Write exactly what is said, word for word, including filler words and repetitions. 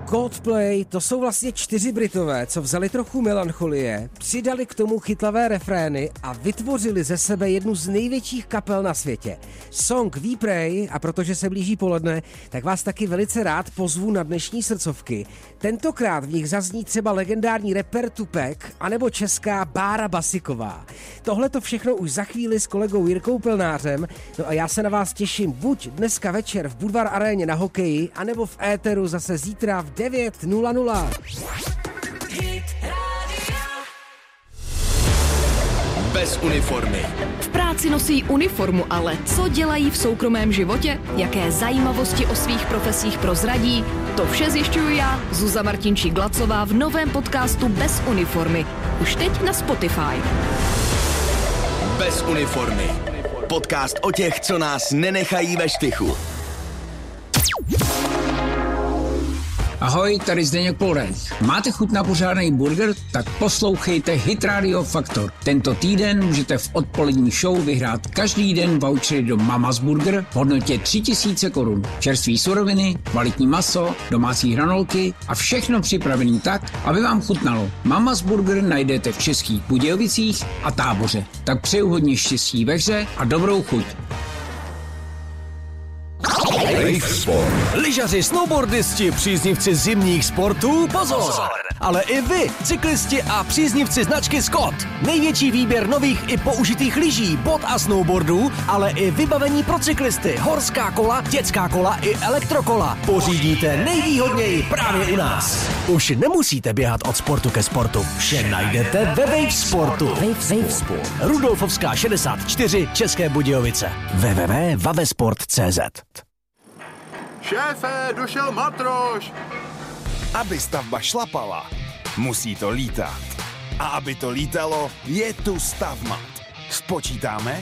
Coldplay, to jsou vlastně čtyři Britové, co vzali trochu melancholie, přidali k tomu chytlavé refrény a vytvořili ze sebe jednu z největších kapel na světě. Song We Pray, a protože se blíží poledne, tak vás taky velice rád pozvu na dnešní srdcovky. Tentokrát v nich zazní třeba legendární rapper Tupac, anebo česká Bára Basiková. Tohle to všechno už za chvíli s kolegou Jirkou Pilnářem, no a já se na vás těším buď dneska večer v Budvar aréně na hokeji, anebo v éteru zase zítra v devět nula nula. Bez uniformy. V práci nosí uniformu, ale co dělají v soukromém životě? Jaké zajímavosti o svých profesích prozradí? To vše zjišťuju já, Zuzana Martinčík-Glacová, v novém podcastu Bez uniformy. Už teď na Spotify. Bez uniformy. Podcast o těch, co nás nenechají ve štychu. Ahoj, tady Zdeněk Polreich. Máte chuť na pořádný burger? Tak poslouchejte Hit Radio Faktor. Tento týden můžete v odpolední show vyhrát každý den vouchery do Mama's Burger v hodnotě tři tisíce korun. Čerství suroviny, kvalitní maso, domácí hranolky a všechno připravený tak, aby vám chutnalo. Mama's Burger najdete v Českých Budějovicích a Táboře. Tak přeju hodně štěstí ve hře a dobrou chuť. Wave Sport. Lyžaři, snowboardisti, příznivci zimních sportů, pozor! Ale i vy, cyklisti a příznivci značky Scott. Největší výběr nových i použitých lyží, bot a snowboardů, ale i vybavení pro cyklisty, horská kola, dětská kola i elektrokola. Pořídíte nejvýhodněji právě u nás. Už nemusíte běhat od sportu ke sportu. Vše najdete ve Wave Sportu. Wave, Wave Sport. Rudolfovská šedesát čtyři, České Budějovice. w w w tečka vavesport tečka c z. Šéfe, došel matroš! Aby stavba šlapala, musí to lítat. A aby to lítalo, je tu Stavmat. Spočítáme,